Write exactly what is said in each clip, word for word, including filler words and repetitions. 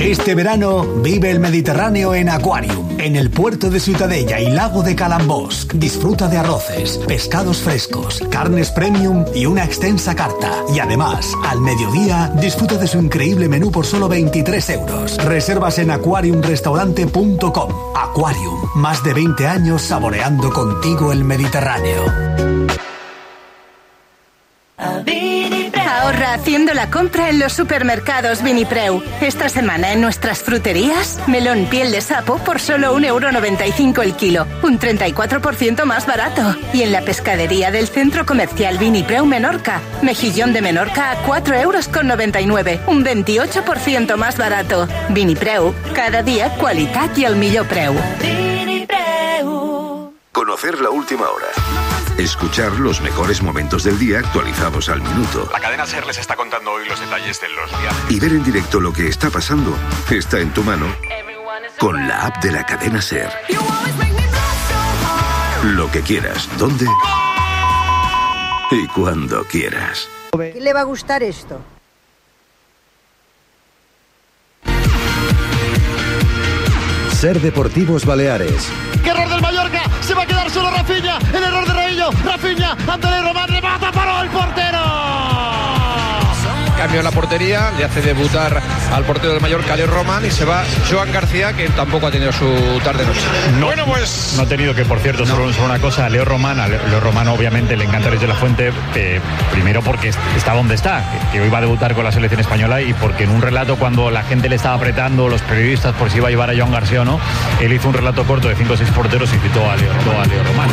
Este verano vive el Mediterráneo en Aquarium, en el puerto de Ciutadella y lago de Calambós. Disfruta de arroces, pescados frescos, carnes premium y una extensa carta. Y además, al mediodía, disfruta de su increíble menú por solo veintitrés euros. Reservas en aquarium restaurante punto com. Aquarium, más de veinte años saboreando contigo el Mediterráneo. Ahorra haciendo la compra en los supermercados Vinipreu. Esta semana en nuestras fruterías, melón piel de sapo por solo un euro noventa y cinco el kilo, un treinta y cuatro por ciento más barato. Y en la pescadería del Centro Comercial Vinipreu Menorca, mejillón de Menorca a cuatro euros con noventa y nueve, un veintiocho por ciento más barato. Vinipreu, cada día qualitat y el millor preu. Vinipreu. Conocer la última hora. Escuchar los mejores momentos del día actualizados al minuto. La cadena SER les está contando hoy los detalles de los viajes. Y ver en directo lo que está pasando está en tu mano con la app de la cadena SER. Lo que quieras, dónde y cuando quieras. ¿Qué le va a gustar esto? SER Deportivos Baleares. ¡Qué error del Mallorca! ¡Se va a quedar solo Rafinha! ¡El error de Raillo! ¡Rafinha! ¡Ante Leo Román! ¡Remata! ¡Paró el portero! Cambio en la portería, le hace debutar al portero del Mallorca, Leo Román, y se va Joan García, que tampoco ha tenido su tarde noche. No, bueno, pues no ha tenido, que por cierto, no. solo, solo una cosa, Leo Román, a Leo Román obviamente le encanta desde la Fuente, eh, primero porque está donde está, que hoy va a debutar con la selección española, y porque en un relato, cuando la gente le estaba apretando, los periodistas, por si iba a llevar a Joan García o no, él hizo un relato corto de cinco o seis porteros y citó a Leo, a Leo Román.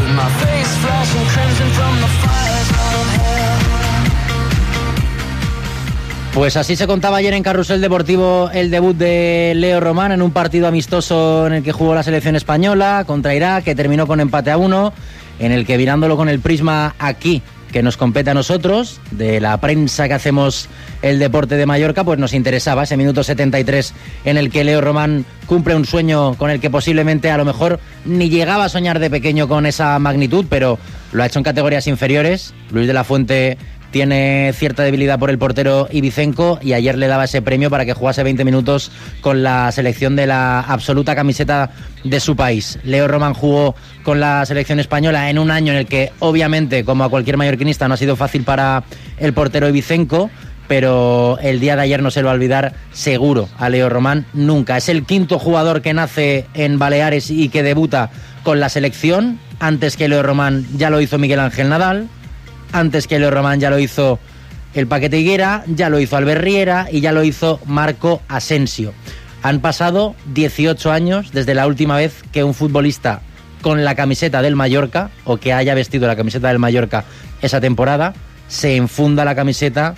Pues así se contaba ayer en Carrusel Deportivo el debut de Leo Román en un partido amistoso en el que jugó la selección española contra Irak, que terminó con empate a uno, en el que, mirándolo con el prisma aquí que nos compete a nosotros, de la prensa que hacemos el deporte de Mallorca, pues nos interesaba ese minuto setenta y tres en el que Leo Román cumple un sueño con el que posiblemente a lo mejor ni llegaba a soñar de pequeño con esa magnitud, pero lo ha hecho en categorías inferiores. Luis de la Fuente tiene cierta debilidad por el portero Ibicenco y ayer le daba ese premio para que jugase veinte minutos con la selección de la absoluta camiseta de su país. Leo Román jugó con la selección española en un año en el que, obviamente, como a cualquier mallorquinista, no ha sido fácil para el portero Ibicenco, pero el día de ayer no se lo va a olvidar seguro a Leo Román nunca. Es el quinto jugador que nace en Baleares y que debuta con la selección. Antes que Leo Román ya lo hizo Miguel Ángel Nadal. Antes que Leo Román ya lo hizo el Paquete Higuera, ya lo hizo Albert Riera y ya lo hizo Marco Asensio. Han pasado dieciocho años desde la última vez que un futbolista con la camiseta del Mallorca, o que haya vestido la camiseta del Mallorca esa temporada, se enfunda la camiseta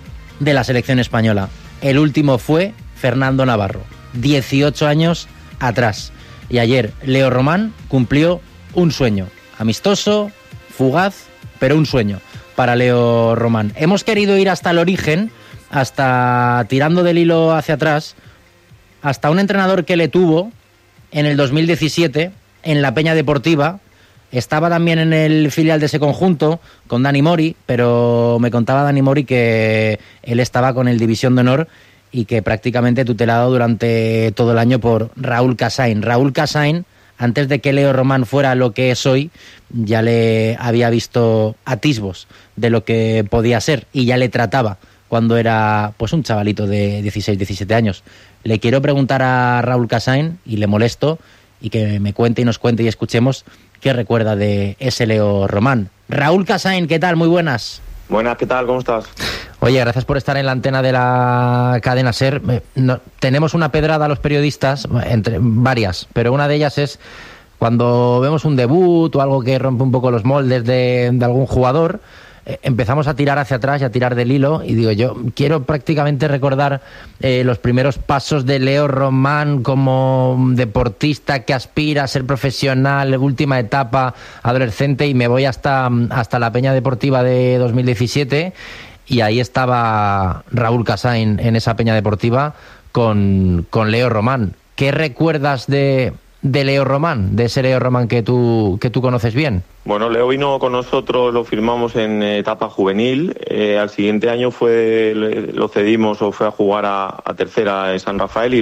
de la selección española. El último fue Fernando Navarro, dieciocho años atrás. Y ayer Leo Román cumplió un sueño, amistoso, fugaz, pero un sueño para Leo Román. Hemos querido ir hasta el origen, hasta, tirando del hilo hacia atrás, hasta un entrenador que le tuvo en el dos mil diecisiete en la Peña Deportiva. Estaba también en el filial de ese conjunto con Dani Mori, pero me contaba Dani Mori que él estaba con el División de Honor y que prácticamente tutelado durante todo el año por Raúl Casain. Raúl Casain, antes de que Leo Román fuera lo que es hoy, ya le había visto atisbos de lo que podía ser y ya le trataba cuando era pues un chavalito de dieciséis, diecisiete años. Le quiero preguntar a Raúl Casain, y le molesto, y que me cuente y nos cuente y escuchemos qué recuerda de ese Leo Román. Raúl Casain, ¿qué tal? Muy buenas. Buenas, ¿qué tal? ¿Cómo estás? Oye, gracias por estar en la antena de la cadena SER. No, tenemos una pedrada a los periodistas, entre varias, pero una de ellas es cuando vemos un debut o algo que rompe un poco los moldes de, de algún jugador, eh, empezamos a tirar hacia atrás y a tirar del hilo, y digo yo, quiero prácticamente recordar eh, los primeros pasos de Leo Román como deportista que aspira a ser profesional, última etapa, adolescente, y me voy hasta, hasta la Peña Deportiva de dos mil diecisiete, y ahí estaba Raúl Casain en esa Peña Deportiva con, con Leo Román. ¿Qué recuerdas de, de Leo Román, de ese Leo Román que tú, que tú conoces bien? Bueno, Leo vino con nosotros, lo firmamos en etapa juvenil. Eh, al siguiente año fue lo cedimos o fue a jugar a, a tercera en San Rafael y